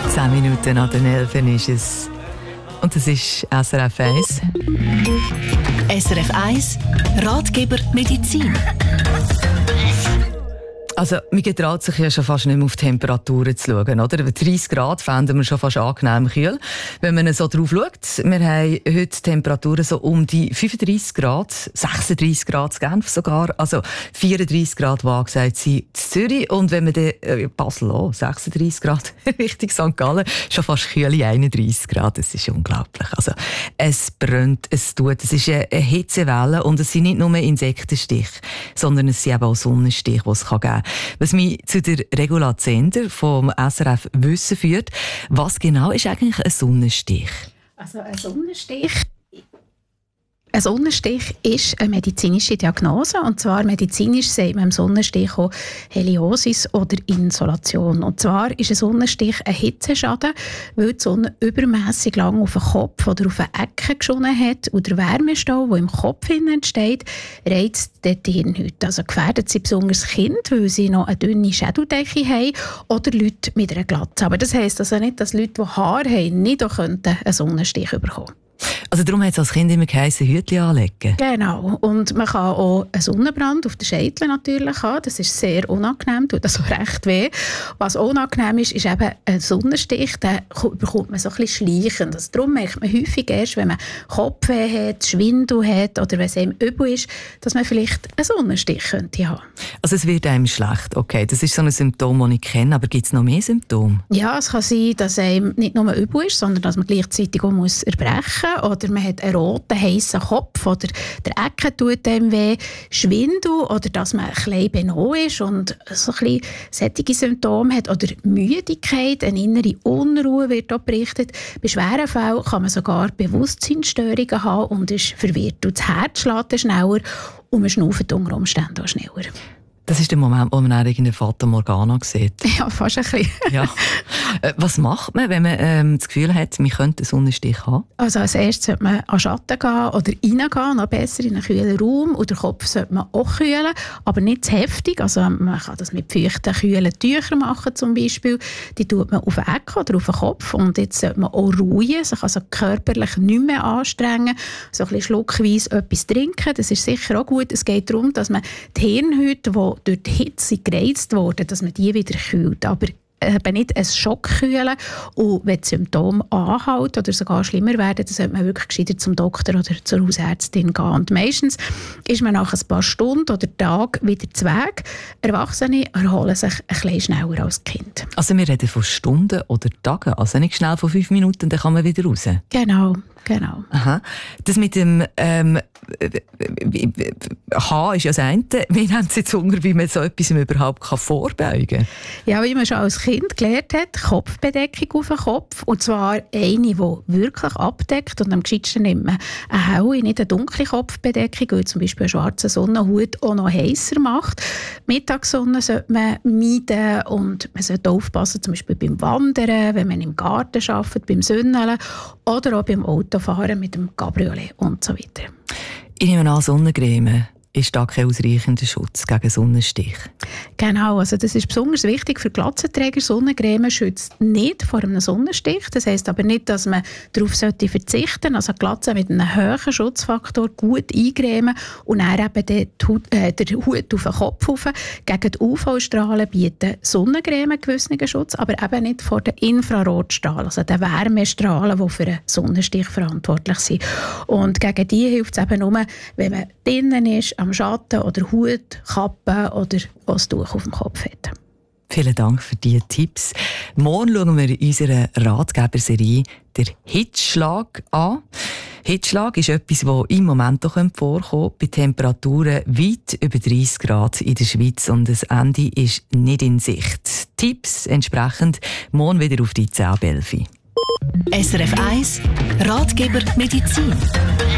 10 Minuten nach den 11 ist es. Und das ist SRF 1. SRF 1, Ratgeber Medizin. Also, man getraut sich ja schon fast nicht mehr auf die Temperaturen zu schauen, oder? 30 Grad fänden wir schon fast angenehm kühl. Wenn man so drauf schaut, wir haben heute Temperaturen so um die 35 Grad, 36 Grad in Genf sogar, also 34 Grad war gesagt sie in Zürich. Und wenn man dann Basel auch, 36 Grad Richtung St. Gallen, schon fast kühle 31 Grad, das ist unglaublich. Also, es brennt, es tut, es ist eine Hitzewelle und es sind nicht nur Insektenstiche, sondern es sind eben auch Sonnenstiche, die es geben kann. Was mich zu der Regula Zehnder vom SRF Wissen führt, was genau ist eigentlich ein Sonnenstich? Also ein Sonnenstich ist eine medizinische Diagnose. Und zwar medizinisch sagt man im Sonnenstich auch Heliosis oder Insolation. Und zwar ist ein Sonnenstich ein Hitzeschaden, weil die Sonne übermässig lang auf den Kopf oder auf eine Ecke geschonnen hat. Und der Wärmestau, der im Kopf entsteht, reizt die Hirnhaut. Also gefährdet sie besonders Kinder, weil sie noch eine dünne Schädeldecke haben, oder Leute mit einer Glatze. Aber das heisst also nicht, dass Leute, die Haare haben, nicht auch einen Sonnenstich bekommen könnten. Also darum hat es als Kind immer geheißen, Hütchen anlegen. Genau. Und man kann auch einen Sonnenbrand auf den Scheitel natürlich haben. Das ist sehr unangenehm, tut das auch recht weh. Was unangenehm ist eben ein Sonnenstich, den bekommt man so ein bisschen schleichend. Also darum merkt man häufig erst, wenn man Kopfweh hat, Schwindel hat oder wenn es einem übel ist, dass man vielleicht einen Sonnenstich könnte haben. Also es wird einem schlecht, okay. Das ist so ein Symptom, das ich kenne, aber gibt es noch mehr Symptome? Ja, es kann sein, dass einem nicht nur übel ist, sondern dass man gleichzeitig auch erbrechen muss. Oder man hat einen roten, heissen Kopf oder der Ecke tut einem weh, Schwindel oder dass man ein bisschen benau ist und so ein bisschen solche Symptome hat oder Müdigkeit, eine innere Unruhe wird auch berichtet. Bei schweren Fällen kann man sogar Bewusstseinsstörungen haben und ist verwirrt. Und das Herz schlägt schneller und man schnauft unter Umständen auch schneller. Das ist der Moment, wo man irgendeine Fata Morgana sieht. Ja, fast ein bisschen. Ja. Was macht man, wenn man das Gefühl hat, man könnte einen Sonnenstich haben? Also als erstes sollte man an Schatten gehen oder reingehen, noch besser in einen kühlen Raum. Und den Kopf sollte man auch kühlen, aber nicht zu heftig. Also man kann das mit feuchten, kühlen Tüchern machen zum Beispiel. Die tut man auf den Ecke oder auf den Kopf. Und jetzt sollte man auch ruhen, sich also körperlich nicht mehr anstrengen. So ein bisschen schluckweise etwas trinken, das ist sicher auch gut. Es geht darum, dass man die Hirnhaut, die durch die Hitze gereizt wurde, dass man die wieder kühlt. Aber eben nicht einen Schock kühlen. Und wenn die Symptome anhalten oder sogar schlimmer werden, dann sollte man wirklich gescheiter zum Doktor oder zur Hausärztin gehen. Und meistens ist man nach ein paar Stunden oder Tagen wieder zu Weg. Erwachsene erholen sich ein bisschen schneller als Kind. Also wir reden von Stunden oder Tagen, also nicht schnell von 5 Minuten, dann kann man wieder raus? Genau. Aha. Das mit dem Haar ist ja das eine. Wir haben jetzt Hunger, wie man so etwas überhaupt vorbeugen kann. Ja, wie man schon als Kind gelernt hat, Kopfbedeckung auf den Kopf. Und zwar eine, die wirklich abdeckt. Und am gescheitsten nimmt man eine helle, nicht eine dunkle Kopfbedeckung, weil zum Beispiel ein schwarzer Sonnenhut auch noch heißer macht. Mittagssonne sollte man meiden und man sollte aufpassen, zum Beispiel beim Wandern, wenn man im Garten arbeitet, beim Sonneneln oder auch beim Autofahren mit dem Cabriolet und so weiter. Ich nehme an, Sonnencreme ist da kein ausreichender Schutz gegen Sonnenstich. Genau, also das ist besonders wichtig für Glatzenträger. Sonnencreme schützt nicht vor einem Sonnenstich. Das heisst aber nicht, dass man darauf verzichten sollte. Also Glatze mit einem hohen Schutzfaktor gut eincremen und dann eben den Hut auf den Kopf rauf. Gegen die UV-Strahlen bieten Sonnencreme einen gewissen Schutz, aber eben nicht vor den Infrarotstrahlen, also den Wärmestrahlen, die für einen Sonnenstich verantwortlich sind. Und gegen die hilft es eben nur, wenn man drinnen ist, am Schatten oder Hut, Kappe oder was Tuch auf dem Kopf hat. Vielen Dank für diese Tipps. Morgen schauen wir in unserer Ratgeberserie den Hitzschlag an. Hitzschlag ist etwas, das im Moment auch vorkommen könnte, bei Temperaturen weit über 30 Grad in der Schweiz und das Ende ist nicht in Sicht. Tipps entsprechend morgen wieder auf die 10 ab 11. SRF 1, Ratgeber Medizin.